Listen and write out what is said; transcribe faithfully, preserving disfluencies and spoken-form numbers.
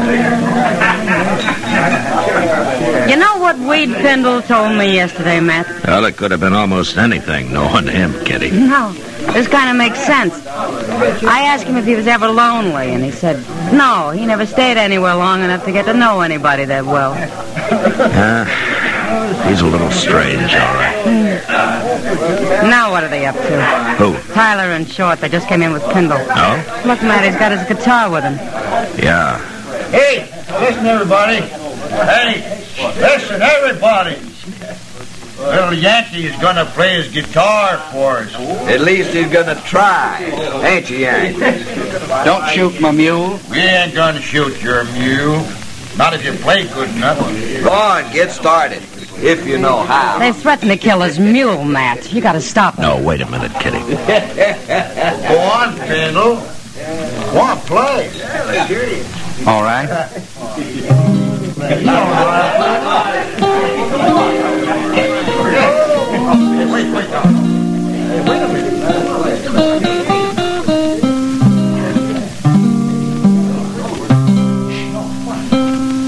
You know what Wade Pendle told me yesterday, Matt? Well, it could have been almost anything, knowing him, Kitty. No, this kind of makes sense. I asked him if he was ever lonely, and he said, no, he never stayed anywhere long enough to get to know anybody that well. Uh, he's a little strange, all right. Now what are they up to? Who? Tyler and Short. They just came in with Pendle. Oh? Look, Matt, he's got his guitar with him. Yeah. Hey, listen, everybody. Hey, listen, everybody. Little Yankee is going to play his guitar for us. At least he's going to try. Ain't you, Yankee? Don't shoot my mule. We ain't going to shoot your mule. Not if you play good enough. Go on, get started. If you know how. They threatened to kill his mule, Matt. You got to stop them. No, wait a minute, Kitty. Go on, Pendle. Go on, play. All right.